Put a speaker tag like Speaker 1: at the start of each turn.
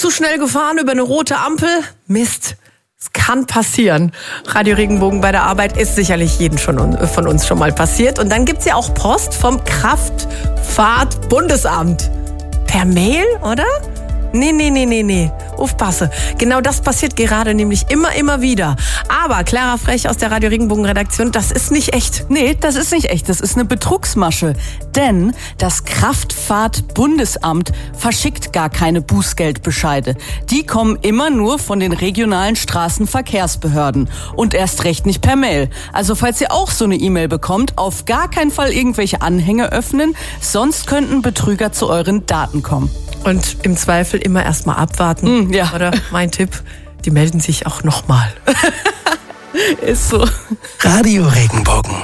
Speaker 1: zu schnell gefahren über eine rote Ampel? Mist. Es kann passieren. Radio Regenbogen bei der Arbeit ist sicherlich jedem von uns schon mal passiert. Und dann gibt's ja auch Post vom Kraftfahrtbundesamt. Per Mail, oder? Nee. Aufpasse. Genau das passiert gerade nämlich immer wieder. Aber Clara Frech aus der Radio Regenbogen Redaktion, das ist nicht echt.
Speaker 2: Nee, das ist nicht echt. Das ist eine Betrugsmasche. Denn das Kraftfahrtbundesamt verschickt gar keine Bußgeldbescheide. Die kommen immer nur von den regionalen Straßenverkehrsbehörden. Und erst recht nicht per Mail. Also falls ihr auch so eine E-Mail bekommt, auf gar keinen Fall irgendwelche Anhänge öffnen. Sonst könnten Betrüger zu euren Daten kommen.
Speaker 1: Und im Zweifel immer erst mal abwarten.
Speaker 2: Ja.
Speaker 1: Oder mein Tipp, die melden sich auch nochmal.
Speaker 2: Ist so.
Speaker 3: Radio Regenbogen.